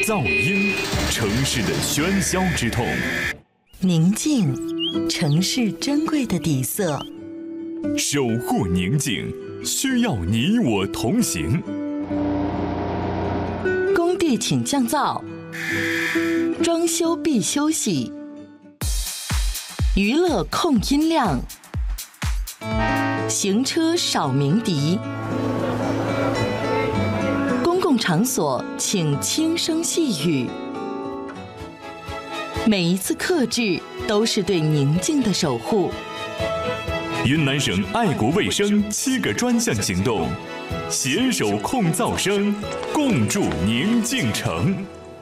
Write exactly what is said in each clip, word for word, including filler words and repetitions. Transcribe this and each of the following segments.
噪音，城市的喧嚣之痛； 宁静，城市珍贵的底色。 守护宁静，需要你我同行。 工地请降噪，装修必休息。娱乐控音量，行车少鸣笛。公共场所请轻声细语。每一次克制都是对宁静的守护。 云南省爱国卫生七个专项行动，携手控噪声，共筑宁静城。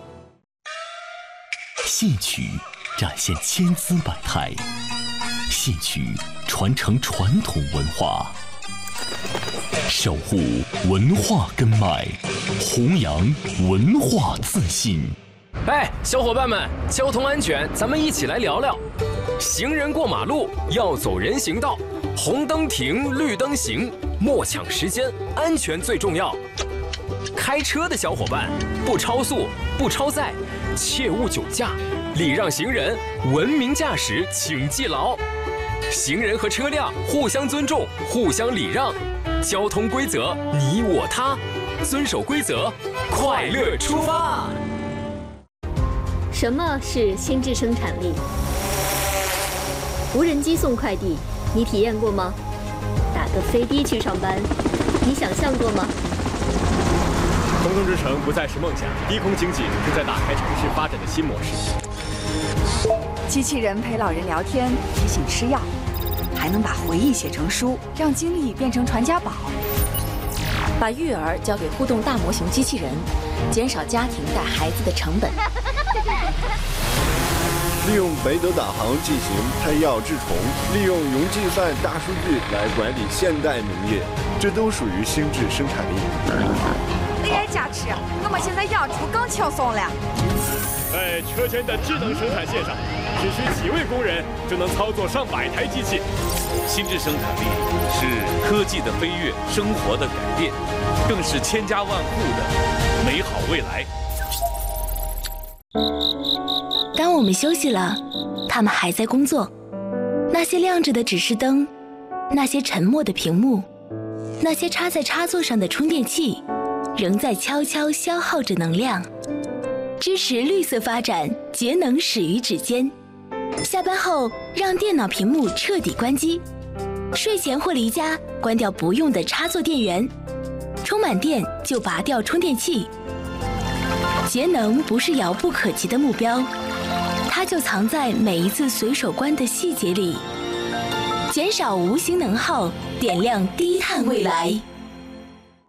戏曲展现千姿百态，戏曲传承传统文化，守护文化根脉，弘扬文化自信。 哎，小伙伴们，交通安全，咱们一起来聊聊。行人过马路要走人行道，红灯停，绿灯行，莫抢时间，安全最重要。开车的小伙伴，不超速，不超载，切勿酒驾，礼让行人，文明驾驶，请记牢。行人和车辆互相尊重，互相礼让，交通规则你我他，遵守规则，快乐出发。 什么是心智生产力？无人机送快递，你体验过吗？打个飞的去上班，你想象过吗？ 空中之城不再是梦想，低空经济正在打开城市发展的新模式。 机器人陪老人聊天，提醒吃药，还能把回忆写成书，让经历变成传家宝。 把育儿交给互动大模型机器人，减少家庭带孩子的成本。 利用北斗导航进行拍药治虫，利用云计算大数据来管理现代农业，这都属于心智生产力。 A I 加持，我们现在养猪更轻松了。 在车间的智能生产线上，只需几位工人就能操作上百台机器。 心智生产力是科技的飞跃，生活的改变，更是千家万户的美好未来。 当我们休息了，他们还在工作。那些亮着的指示灯，那些沉默的屏幕，那些插在插座上的充电器，仍在悄悄消耗着能量。支持绿色发展，节能始于指尖。下班后，让电脑屏幕彻底关机。睡前或离家，关掉不用的插座电源。充满电就拔掉充电器。节能不是遥不可及的目标，它就藏在每一次随手关的细节里。减少无形能耗，点亮低碳未来。